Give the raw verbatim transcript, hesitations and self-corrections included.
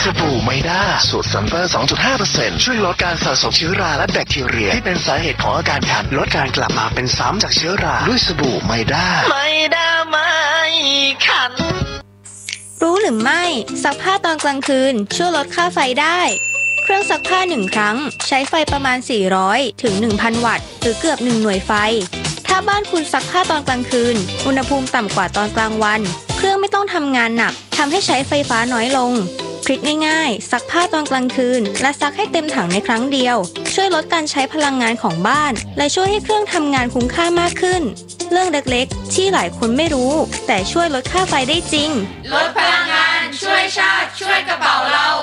สบู่ไมด้าสูตรซัมเปอร์ สองจุดห้าเปอร์เซ็นต์ ช่วยลดการสะสมเชื้อราและแบคทีเรียที่เป็นสาเหตุของอาการคันลดการกลับมาเป็นซ้ำจากเชื้อราด้วยสบู่ไมด้าไมด้าไม่คันรู้หรือไม่ซักผ้าตอนกลางคืนช่วยลดค่าไฟได้เครื่องซักผ้าหนึ่งครั้งใช้ไฟประมาณสี่ร้อยถึง หนึ่งพัน วัตต์หรือเกือบหนึ่งหน่วยไฟถ้าบ้านคุณซักผ้าตอนกลางคืนอุณหภูมิต่ำกว่าตอนกลางวันเครื่องไม่ต้องทำงานหนักทำให้ใช้ไฟฟ้าน้อยลงทริคง่ายๆซักผ้าตอนกลางคืนและซักให้เต็มถังในครั้งเดียวช่วยลดการใช้พลังงานของบ้านและช่วยให้เครื่องทำงานคุ้มค่ามากขึ้นเรื่องเล็กๆที่หลายคนไม่รู้แต่ช่วยลดค่าไฟได้จริงลดพลังงานช่วยชาติช่วยกระเป๋าเรา